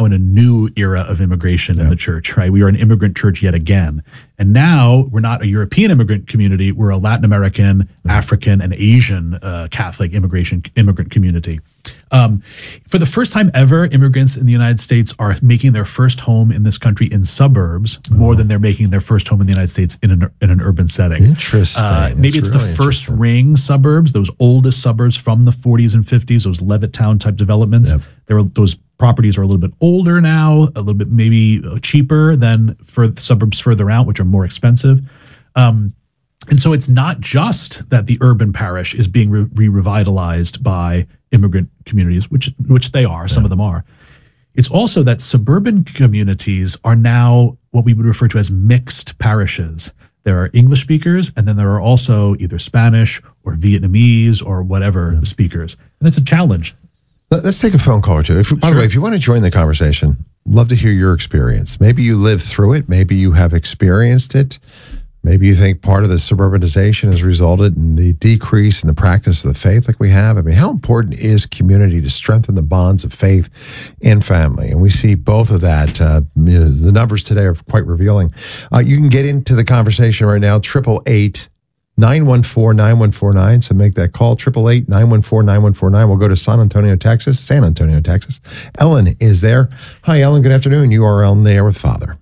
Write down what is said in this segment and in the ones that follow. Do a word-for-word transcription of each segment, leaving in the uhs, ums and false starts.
in a new era of immigration yeah. in the church, right? We are an immigrant church yet again. And now we're not a European immigrant community. We're a Latin American, mm-hmm. African, and Asian uh, Catholic immigration immigrant community. Um, for the first time ever, immigrants in the United States are making their first home in this country in suburbs oh. more than they're making their first home in the United States in an, in an urban setting. Interesting. Uh, maybe it's really the first ring suburbs, those oldest suburbs from the forties and fifties, those Levittown type developments. Yep. There were those properties are a little bit older now, a little bit maybe cheaper than for the suburbs further out, which are more expensive. Um, and so it's not just that the urban parish is being re- re-revitalized by immigrant communities, which which they are, some yeah. of them are. It's also that suburban communities are now what we would refer to as mixed parishes. There are English speakers, and then there are also either Spanish or Vietnamese or whatever yeah. speakers. And it's a challenge. Let's take a phone call or two. If, by sure. the way, if you want to join the conversation, love to hear your experience. Maybe you lived through it. Maybe you have experienced it. Maybe you think part of the suburbanization has resulted in the decrease in the practice of the faith like we have. I mean, how important is community to strengthen the bonds of faith and family? And we see both of that. Uh, you know, the numbers today are quite revealing. Uh, you can get into the conversation right now, triple eight, nine one four, nine one four nine. So make that call, triple eight, nine one four, nine one four nine. We'll go to San Antonio, Texas. San Antonio, Texas. Ellen is there. Hi, Ellen. Good afternoon. You are on the air with Father.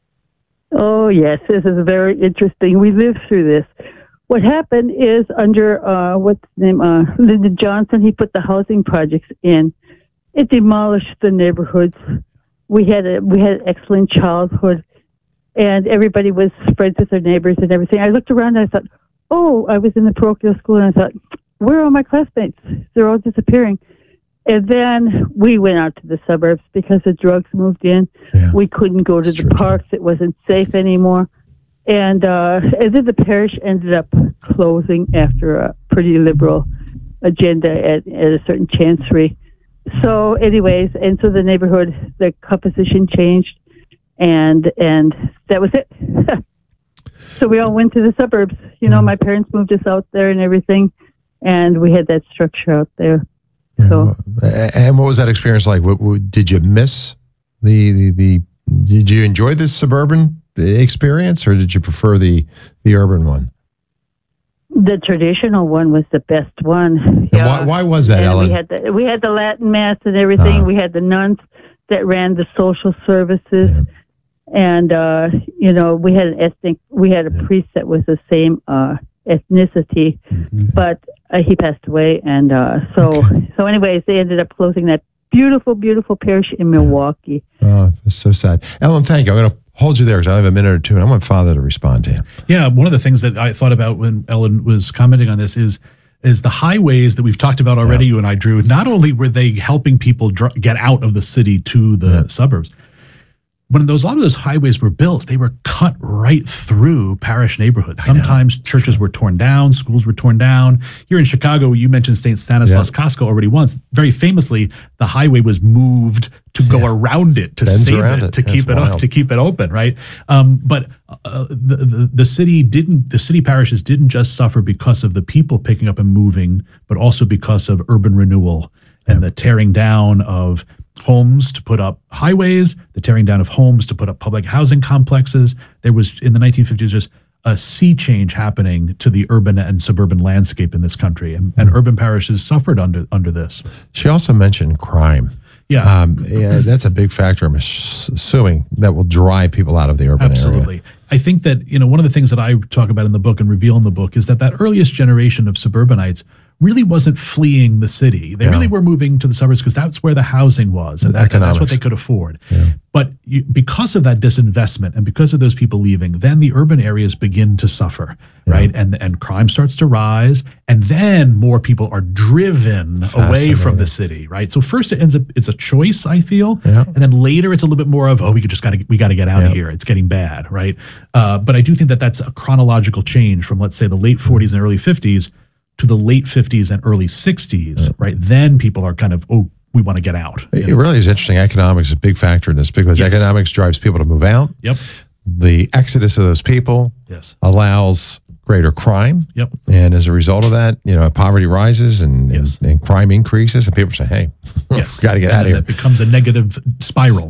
Oh, yes. This is very interesting. We lived through this. What happened is under, uh, what's the name, uh, Lyndon Johnson, he put the housing projects in. It demolished the neighborhoods. We had a, we had an excellent childhood, and everybody was friends with their neighbors and everything. I looked around and I thought, oh, I was in the parochial school, and I thought, where are all my classmates? They're all disappearing. And then we went out to the suburbs because the drugs moved in. Yeah, we couldn't go to the true. parks. It wasn't safe anymore. And, uh, and then the parish ended up closing after a pretty liberal agenda at, at a certain chancery. So anyways, and so the neighborhood, the composition changed, and and that was it. So we all went to the suburbs. You know, my parents moved us out there and everything, and we had that structure out there. So, and what was that experience like? What, what, did you miss the, the the? Did you enjoy this suburban experience, or did you prefer the the urban one? The traditional one was the best one. Yeah. Why, why was that, and Ellen? We had the we had the Latin mass and everything. Uh-huh. We had the nuns that ran the social services, yeah. and uh, you know, we had an ethnic. We had a yeah. priest that was the same uh, ethnicity, mm-hmm. but uh, he passed away, and uh, so okay. so. Anyways, they ended up closing that beautiful, beautiful parish in Milwaukee. Oh, it's so sad. Ellen, thank you. I'm going to hold you there because I have a minute or two, and I want Father to respond to you. Yeah, one of the things that I thought about when Ellen was commenting on this is is the highways that we've talked about already, yeah. you and I, Drew. Not only were they helping people dr- get out of the city to the yeah. suburbs, when those a lot of those highways were built, they were cut right through parish neighborhoods. Sometimes churches were torn down, schools were torn down. Here in Chicago, you mentioned Saint Stanislaus yeah. Kostka already once. Very famously, the highway was moved to go yeah. around it, to Bends save it, it, to That's keep it wild. up, to keep it open, right? Um, but uh, the, the the city didn't. The city parishes didn't just suffer because of the people picking up and moving, but also because of urban renewal and yeah. the tearing down of homes to put up highways, the tearing down of homes to put up public housing complexes. There was, in the nineteen fifties, just a sea change happening to the urban and suburban landscape in this country, and, and urban parishes suffered under under this. She also mentioned crime. Yeah. Um, yeah, that's a big factor, I'm assuming, that will drive people out of the urban Absolutely. area. Absolutely. I think that, you know, one of the things that I talk about in the book and reveal in the book is that that earliest generation of suburbanites really wasn't fleeing the city. They yeah. really were moving to the suburbs because that's where the housing was, and, that, and that's what they could afford. Yeah. But you, because of that disinvestment and because of those people leaving, then the urban areas begin to suffer, yeah. right? And and crime starts to rise, and then more people are driven away from the city, right? So first it ends up, it's a choice, I feel, yeah. and then later it's a little bit more of, oh, we could just gotta we got to get out yeah. of here. It's getting bad, right? Uh, but I do think that that's a chronological change from, let's say, the late forties and early fifties to the late fifties and early sixties, yeah. right? Then people are kind of, oh, we want to get out. It know? really is interesting. Economics is a big factor in this because yes. economics drives people to move out. Yep. The exodus of those people yes. allows greater crime. Yep. And as a result of that, you know, poverty rises and, yes. and, and crime increases, and people say, hey, yes. got to get and out of here. It becomes a negative spiral.